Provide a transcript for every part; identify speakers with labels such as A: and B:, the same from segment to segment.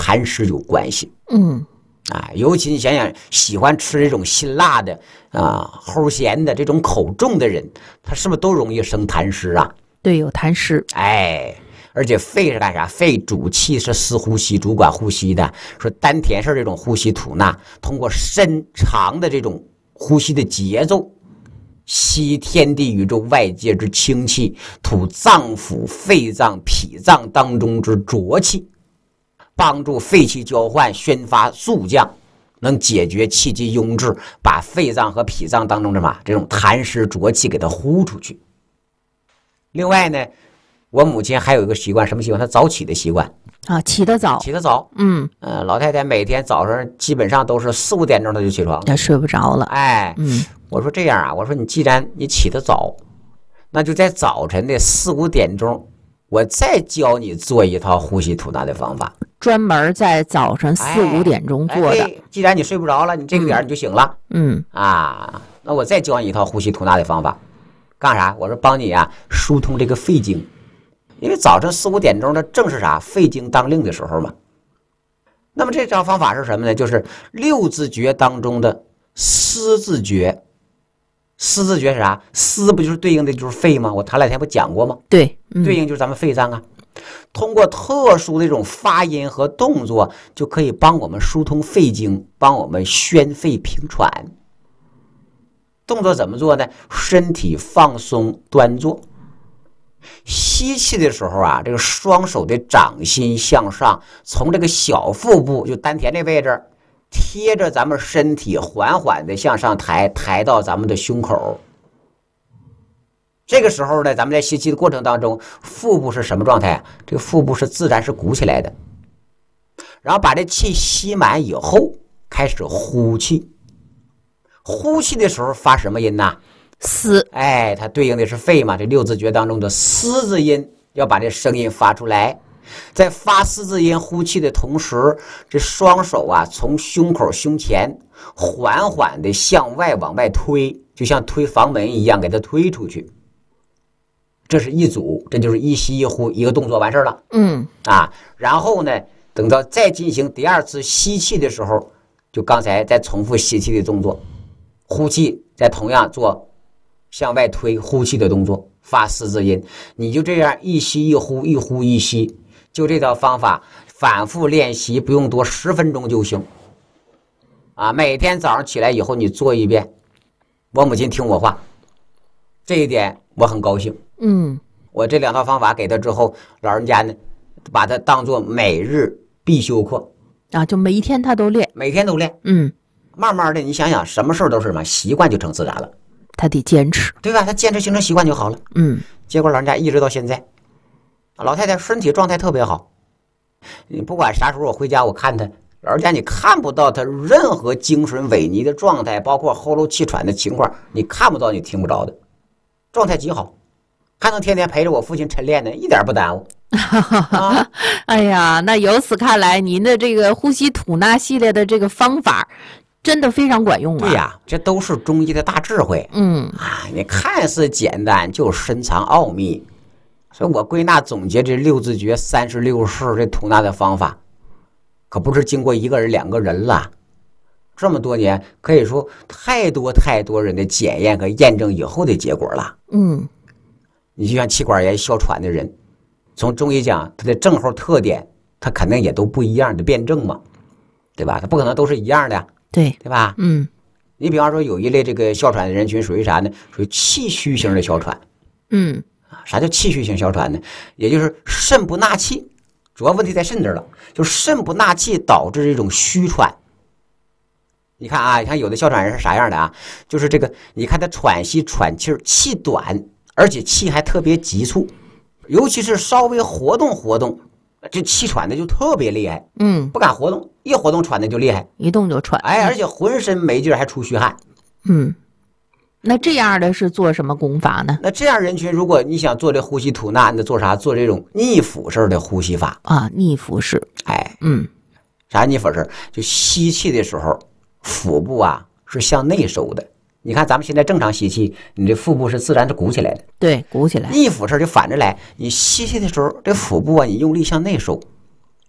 A: 痰湿有关系。尤其你想想，喜欢吃这种辛辣的齁咸的这种口重的人，他是不是都容易生痰湿啊？
B: 对，有痰湿。
A: 而且肺是干啥？肺主气，是司呼吸，主管呼吸的。说丹田是这种呼吸吐纳，通过深长的这种呼吸的节奏，吸天地宇宙外界之清气，吐脏腑、肺脏、脾脏当中之浊气，帮助肺气交换，宣发肃降，能解决气机壅滞，把肺脏和脾脏当中这种痰湿浊气给它呼出去。另外呢，我母亲还有一个习惯，什么习惯？她早起的习惯
B: 啊，起得早。
A: 老太太每天早上基本上都是4、5点钟她就起床，
B: 她睡不着了。
A: 我说这样啊，我说你既然你起得早，那就在早晨的4、5点钟，我再教你做一套呼吸吐纳的方法，
B: 专门在早晨4、5点钟做的。
A: 既然你睡不着了，你这个点你就醒了。那我再教你一套呼吸吐纳的方法，干啥？我说帮你疏通这个肺经，因为早晨4、5点钟的正是啥肺经当令的时候嘛。那么这套方法是什么呢？就是6字诀当中的思字诀。思字诀是啥？思不就是对应的就是肺吗？我前两天不讲过吗？
B: 对，
A: 对应就是咱们肺脏啊。通过特殊的这种发音和动作，就可以帮我们疏通肺经，帮我们宣肺平喘。动作怎么做呢？身体放松端坐，吸气的时候这个双手的掌心向上，从这个小腹部就丹田这位置贴着咱们身体，缓缓的向上抬到咱们的胸口。这个时候呢，咱们在吸气的过程当中，腹部是什么状态？这个腹部是自然是鼓起来的。然后把这气吸满以后，开始呼气。呼气的时候发什么音呢？
B: 思。
A: 它对应的是肺嘛，这6字诀当中的思字音，要把这声音发出来。在发思字音呼气的同时，这双手从胸口胸前缓缓的向外往外推，就像推房门一样给它推出去。这是一组，这就是一吸一呼一个动作完事了。然后呢，等到再进行第2次吸气的时候，就刚才再重复吸气的动作，呼气再同样做向外推呼气的动作，发思字音。你就这样一吸一呼，一呼一吸，就这套方法反复练习，不用多10分钟就行。每天早上起来以后你做一遍。我母亲听我话，这一点我很高兴。我这2套方法给他之后，老人家呢把它当做每日必修课
B: 就每一天他都练，
A: 每天都练。慢慢的你想想，什么事都是什么习惯就成自然了，
B: 他得坚持，
A: 对吧？他坚持形成习惯就好了。结果老人家一直到现在，老太太身体状态特别好。你不管啥时候我回家我看她，老人家你看不到她任何精神萎靡的状态，包括喉咙气喘的情况，你看不到你听不着的，状态极好，还能天天陪着我父亲晨练呢，一点不耽误。
B: 哎呀，那由此看来，您的这个呼吸吐纳系列的这个方法真的非常管用啊！
A: 对呀，这都是中医的大智慧。你看似简单，就深藏奥秘。所以我归纳总结这6字诀、36式这吐纳的方法，可不是经过1个人、2个人了。这么多年，可以说太多人的检验和验证以后的结果了。你就像气管炎、哮喘的人，从中医讲，它的症候特点，它肯定也都不一样的辩证嘛，对吧？它不可能都是一样的，
B: 对
A: 吧？你比方说有一类这个哮喘的人群属于啥呢？属于气虚型的哮喘。啥叫气虚型哮喘呢？也就是肾不纳气，主要问题在肾这儿了，就是肾不纳气导致这种虚喘。你看你看有的哮喘人是啥样的就是这个，你看他喘息喘气气短，而且气还特别急促，尤其是稍微活动，这气喘的就特别厉害。不敢活动，一活动喘的就厉害，
B: 一动就喘。
A: 而且浑身没劲，还出虚汗。
B: 那这样的是做什么功法呢？
A: 那这样人群，如果你想做这呼吸吐纳，那做啥？做这种逆腹式的呼吸法
B: 逆腹式。
A: 啥逆腹式？就吸气的时候，腹部是向内收的。你看咱们现在正常吸气，你这腹部是自然是鼓起来的。
B: 对，鼓起来。
A: 逆腹式就反着来，你吸气的时候，这腹部你用力向内收，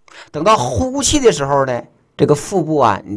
A: 等到呼气的时候呢，这个腹部啊，你